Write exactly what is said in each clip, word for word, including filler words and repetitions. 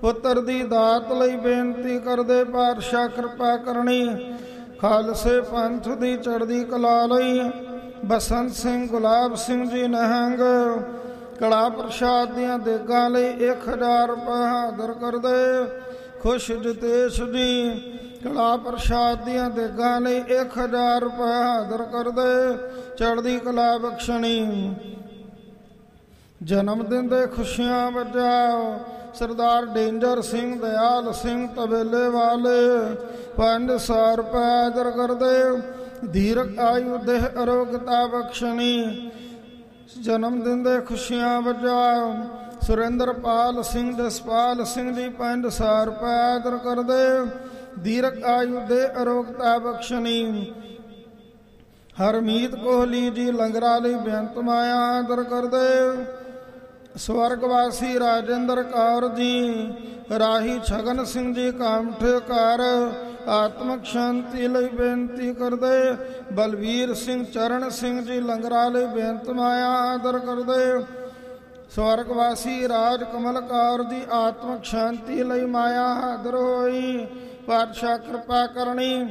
ਪੁੱਤਰ ਦੀ ਦਾਤ ਲਈ ਬੇਨਤੀ ਕਰਦੇ ਪਾਤਸ਼ਾਹ ਕਿਰਪਾ ਕਰਨੀ। ਖਾਲਸੇ ਪੰਥ ਦੀ ਚੜ੍ਹਦੀ ਕਲਾ ਲਈ ਬਸੰਤ ਸਿੰਘ ਗੁਲਾਬ ਸਿੰਘ ਜੀ ਨਿਹੰਗ ਕੜਾ ਪ੍ਰਸ਼ਾਦ ਦੀਆਂ ਦੇਗਾਂ ਲਈ ਇੱਕ ਹਜ਼ਾਰ ਰੁਪਏ ਹਾਜ਼ਰ ਕਰਦੇ। ਖੁਸ਼ ਜਤੇਸ਼ ਜੀ ਕੜਾ ਪ੍ਰਸ਼ਾਦ ਦੀਆਂ ਦੇਗਾਂ ਲਈ ਇੱਕ ਹਜ਼ਾਰ ਰੁਪਏ ਹਾਜ਼ਰ ਕਰਦੇ। ਚੜ੍ਹਦੀ ਕਲਾ ਬਖਸ਼ਣੀ। ਜਨਮ ਦਿਨ ਦੇ ਖੁਸ਼ੀਆਂ ਵਜਾਓ ਸਰਦਾਰ ਡੇਂਜਰ ਸਿੰਘ ਦਿਆਲ ਸਿੰਘ ਤਬੇਲੇ ਵਾਲੇ ਪੰਜ ਸੌ ਰੁਪਏ ਹਾਜ਼ਰ ਕਰਦੇ। ਦੀਰਘ ਆਯੂ ਦੇਹ ਅਰੋਗਤਾ ਬਖਸ਼ਣੀ। ਜਨਮ ਦਿਨ ਦੇ ਖੁਸ਼ੀਆਂ ਵਜਾਓ ਸੁਰਿੰਦਰਪਾਲ ਸਿੰਘ ਜਸਪਾਲ ਸਿੰਘ ਜੀ ਪੰਜ ਸੌ ਰੁਪਏ ਹਾਜ਼ਰ ਕਰਦੇ। ਦੀਰਘ ਆਯੂ ਦੇ ਅਰੋਗਤਾ ਬਖਸ਼ਣੀ। ਹਰਮੀਤ ਕੋਹਲੀ ਜੀ ਲੰਗਰਾਂ ਲਈ ਬੇਅੰਤ ਮਾਇਆ ਹਾਜ਼ਰ ਕਰਦੇ। ਸਵਰਗਵਾਸੀ ਰਾਜਿੰਦਰ ਕੌਰ ਜੀ ਰਾਹੀ ਛਗਨ ਸਿੰਘ ਜੀ ਕਾਮਠੇ ਘਰ ਆਤਮਕ ਸ਼ਾਂਤੀ ਲਈ ਬੇਨਤੀ ਕਰਦੇ। ਬਲਵੀਰ ਸਿੰਘ ਚਰਨ ਸਿੰਘ ਜੀ ਲੰਗਰਾਂ ਲਈ ਬੇਅੰਤ ਮਾਇਆ ਹਾਜ਼ਰ ਕਰਦੇ। ਸਵਰਗਵਾਸੀ ਰਾਜ ਕਮਲ ਕੌਰ ਦੀ ਆਤਮਕ ਸ਼ਾਂਤੀ ਲਈ ਮਾਇਆ ਹਾਜ਼ਰ ਹੋਈ। ਪਾਤਸ਼ਾਹ ਕਿਰਪਾ ਕਰਨੀ।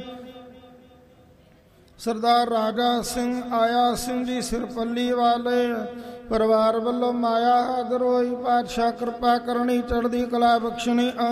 ਸਰਦਾਰ ਰਾਜਾ ਸਿੰਘ ਆਇਆ ਸਿੰਘ ਜੀ ਸਿਰਪੱਲੀ ਵਾਲੇ ਪਰਿਵਾਰ ਵੱਲੋਂ ਮਾਇਆ ਹਾਜ਼ਰ ਹੋਈ। ਪਾਤਸ਼ਾਹ ਕਿਰਪਾ ਕਰਨੀ। ਚੜ੍ਹਦੀ ਕਲਾ ਬਖਸ਼ਣੀ।